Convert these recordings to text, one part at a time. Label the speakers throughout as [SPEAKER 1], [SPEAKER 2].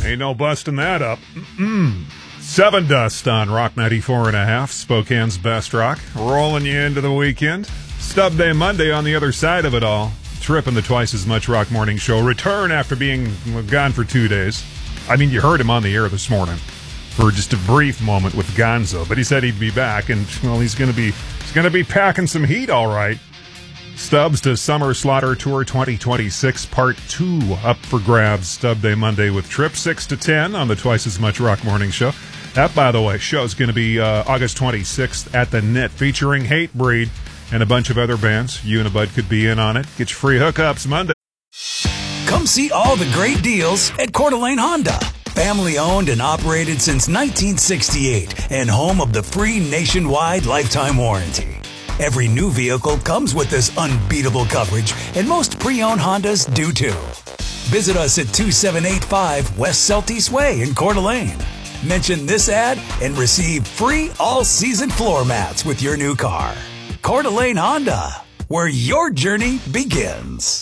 [SPEAKER 1] Ain't no busting that up. Seven Dust on Rock 94.5, Spokane's best rock. Rolling you into the weekend. Stub Day Monday on the other side of it all. Trip and the Twice as Much Rock Morning Show return after being gone for 2 days. I mean, you heard him on the air this morning for just a brief moment with Gonzo, but he said he'd be back, and well, he's gonna be packing some heat, all right. Stubbs to Summer Slaughter Tour 2026 Part 2 up for grabs. Stub Day Monday with Trip 6 to 10 on the Twice as Much Rock Morning Show. That, by the way, show's going to be August 26th at the Knit, featuring Hatebreed and a bunch of other bands. You and a bud could be in on it. Get your free hookups Monday.
[SPEAKER 2] Come see all the great deals at Coeur d'Alene Honda. Family owned and operated since 1968 and home of the free nationwide lifetime warranty. Every new vehicle comes with this unbeatable coverage, and most pre-owned Hondas do too. Visit us at 2785 West Celtice Way in Coeur d'Alene. Mention this ad and receive free all-season floor mats with your new car. Coeur d'Alene Honda, where your journey begins.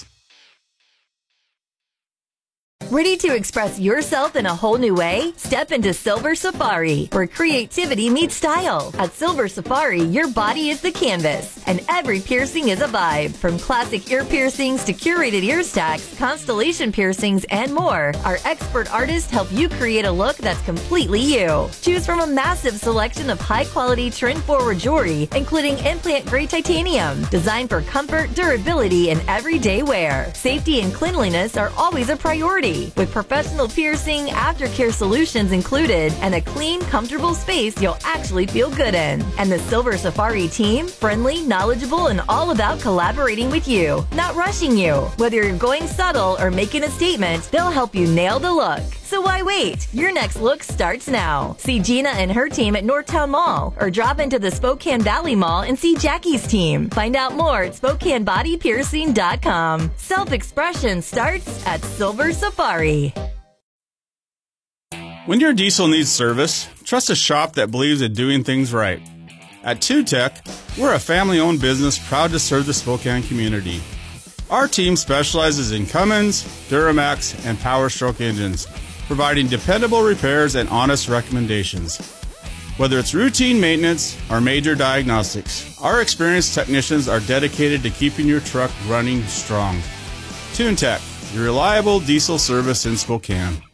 [SPEAKER 3] Ready to express yourself in a whole new way? Step into Silver Safari, where creativity meets style. At Silver Safari, your body is the canvas, and every piercing is a vibe. From classic ear piercings to curated ear stacks, constellation piercings, and more, our expert artists help you create a look that's completely you. Choose from a massive selection of high-quality trend-forward jewelry, including implant-grade titanium, designed for comfort, durability, and everyday wear. Safety and cleanliness are always a priority, with professional piercing, aftercare solutions included, and a clean, comfortable space you'll actually feel good in. And the Silver Safari team, friendly, knowledgeable, and all about collaborating with you, not rushing you. Whether you're going subtle or making a statement, they'll help you nail the look. So why wait? Your next look starts now. See Gina and her team at Northtown Mall, or drop into the Spokane Valley Mall and see Jackie's team. Find out more at SpokaneBodyPiercing.com. Self-expression starts at Silver Safari.
[SPEAKER 4] When your diesel needs service, trust a shop that believes in doing things right. At TuneTech, we're a family-owned business proud to serve the Spokane community. Our team specializes in Cummins, Duramax, and Power Stroke engines, providing dependable repairs and honest recommendations. Whether it's routine maintenance or major diagnostics, our experienced technicians are dedicated to keeping your truck running strong. TuneTech, your reliable diesel service in Spokane.